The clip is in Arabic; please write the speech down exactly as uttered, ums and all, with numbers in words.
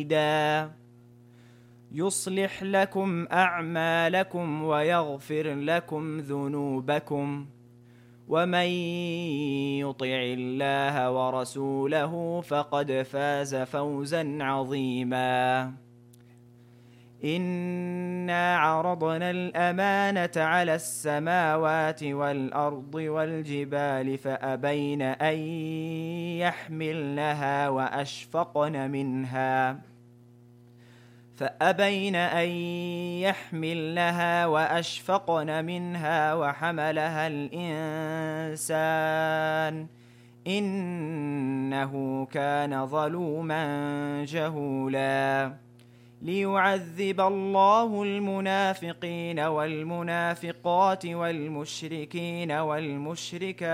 يصلح لكم أعمالكم ويغفر لكم ذنوبكم ومن يطع الله ورسوله فقد فاز فوزا عظيما. إنا عرضنا الأمانة على السماوات والأرض والجبال فأبين أن يحملنها وأشفقن منها فأبين أن يحملنها وأشفقن منها وحملها الإنسان إنه كان ظلوما جهولا. ليعذب الله المنافقين والمنافقات والمشركين والمشركات